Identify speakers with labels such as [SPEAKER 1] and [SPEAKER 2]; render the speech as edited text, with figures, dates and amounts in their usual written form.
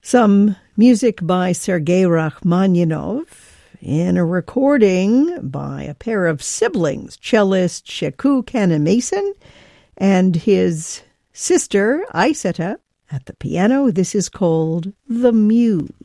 [SPEAKER 1] Some music by Sergei Rachmaninoff in a recording by a pair of siblings, cellist Sheku Kanemason and his sister Aisata at the piano. This is called The Muse.